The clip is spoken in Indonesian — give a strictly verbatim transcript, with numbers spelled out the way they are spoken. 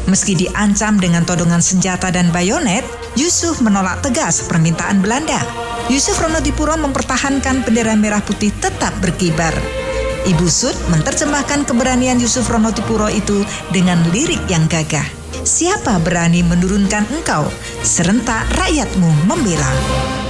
Meski diancam dengan todongan senjata dan bayonet, Yusuf menolak tegas permintaan Belanda. Yusuf Ronodipuro mempertahankan bendera merah putih tetap berkibar. Ibu Sud menerjemahkan keberanian Yusuf Ronodipuro itu dengan lirik yang gagah. Siapa berani menurunkan engkau? Serentak rakyatmu membela.